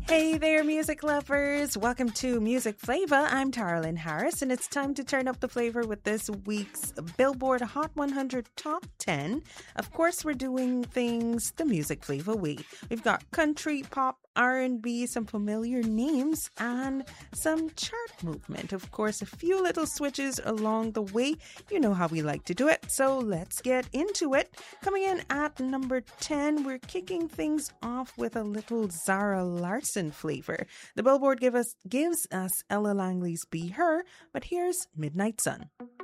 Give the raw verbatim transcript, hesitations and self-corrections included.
Hey there, music lovers. Welcome to Music Flavor. I'm Taralyn Harris, and it's time to turn up the flavor with this week's Billboard Hot one hundred Top ten. Of course, we're doing things the music flavor way. We've got country, pop, R and B, some familiar names, and some chart movement. Of course, a few little switches along the way. You know how we like to do it, so let's get into it. Coming in at number ten, we're kicking things off with a little Zara Larsson flavor. The Billboard give us, gives us Ella Langley's Be Her, but here's Midnight Sun.